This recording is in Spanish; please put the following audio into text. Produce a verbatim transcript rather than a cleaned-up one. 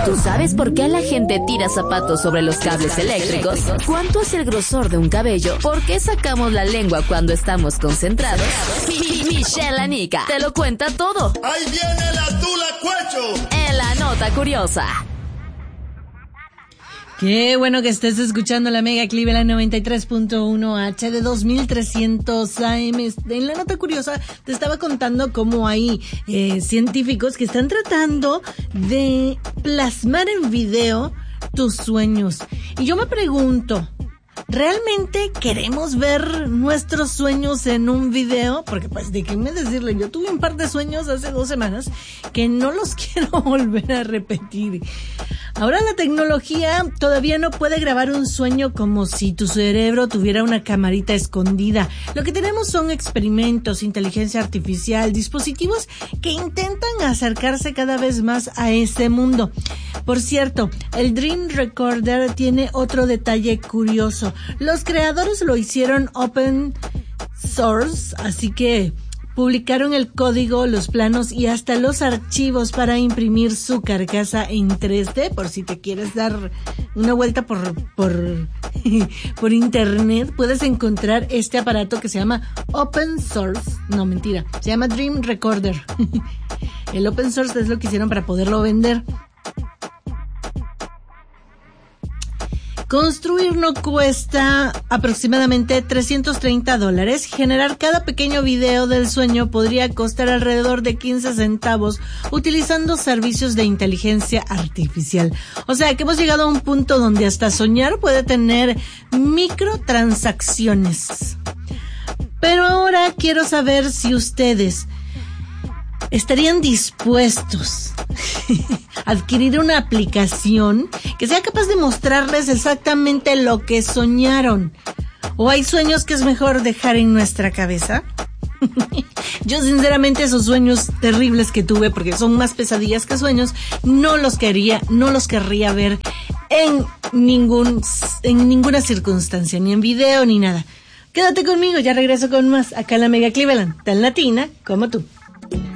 ¿Tú sabes por qué la gente tira zapatos sobre los cables eléctricos? ¿Cuánto es el grosor de un cabello? ¿Por qué sacamos la lengua cuando estamos concentrados? Michelle Anica te lo cuenta todo. ¡Ahí viene la tula cuecho! En la nota curiosa. Qué bueno que estés escuchando la Mega Cleveland noventa y tres punto uno H de dos mil trescientos A M. En la nota curiosa te estaba contando cómo hay eh, científicos que están tratando de plasmar en video tus sueños. Y yo me pregunto, ¿realmente queremos ver nuestros sueños en un video? Porque pues déjenme decirle, yo tuve un par de sueños hace dos semanas que no los quiero volver a repetir. Ahora la tecnología todavía no puede grabar un sueño como si tu cerebro tuviera una camarita escondida. Lo que tenemos son experimentos, inteligencia artificial, dispositivos que intentan acercarse cada vez más a ese mundo. Por cierto, el Dream Recorder tiene otro detalle curioso. Los creadores lo hicieron open source, así que publicaron el código, los planos y hasta los archivos para imprimir su carcasa en tres D, por si te quieres dar una vuelta por por por internet, puedes encontrar este aparato que se llama Open Source. No, mentira, se llama Dream Recorder. El Open Source es lo que hicieron para poderlo vender. Construir no cuesta aproximadamente trescientos treinta dólares. Generar cada pequeño video del sueño podría costar alrededor de quince centavos utilizando servicios de inteligencia artificial. O sea que hemos llegado a un punto donde hasta soñar puede tener microtransacciones. Pero ahora quiero saber si ustedes estarían dispuestos a adquirir una aplicación que sea capaz de mostrarles exactamente lo que soñaron. ¿O hay sueños que es mejor dejar en nuestra cabeza? Yo sinceramente esos sueños terribles que tuve, porque son más pesadillas que sueños, no los quería, no los querría ver en ningún, en ninguna circunstancia, ni en video ni nada. Quédate conmigo, ya regreso con más acá en la Mega Cleveland, tan latina como tú.